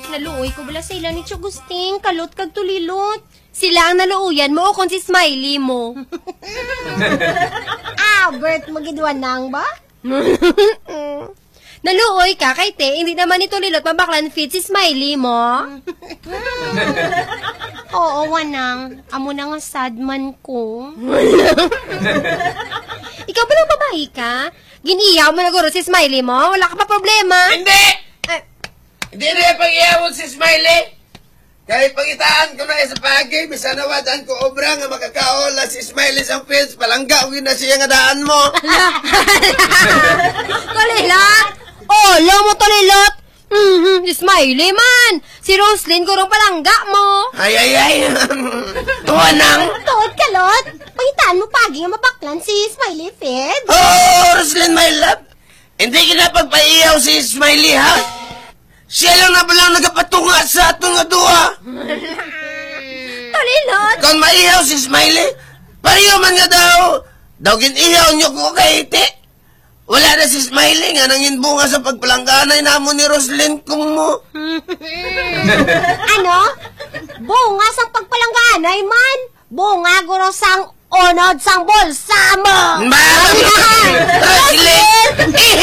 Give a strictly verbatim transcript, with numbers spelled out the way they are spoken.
Naluoy ko bala sa ila ni Chugusting, kalot kag tulilot. Sila ang naluuyan mo o kung si Smiley mo. Ah, Bert, magidwan nang ba? Naluoy ka kay te, hindi naman ni tulilot mabaklan fit si Smiley mo. Oo, wanang. Amo na nga sad man ko. Ikaw ba lang babae ka? Giniyaw mo na guro si Smiley mo? Wala ka pa problema? Hindi! Eh, Hindi na pag-iawon si Smiley. Kahit pagitaan ko na sa pagi, misanawadan ko obra nga makakaola si Smiley sa fields, palangga ko na siya nga daan mo. Tulilot! Oh, lo mo tulilot! Mm-hmm, si Smiley man! Si Roslyn gurong palangga mo! Ay, ay, ay! Tuwanang! Tuod, kalot. Pagitaan mo pagi nga mabaklan si Smiley Fed. Oh, Roslyn, my love! Hindi kinapagpaiyaw si Smiley, ha? Siya lang na palang nagapatunga sa atong nga duha. Tulilot! Kung maiyaw si Smiley, pariyo man nga daw. Daw giniyaw niyo ko kay ite. Wala na si Smiley nga nangin bunga sa pagpalangganay namo ni Roslyn kung mo. Ano? Bunga sang pagpalangganay man. Bunga guro sang onod sang bolsa mo. Ma'am! Roslyn!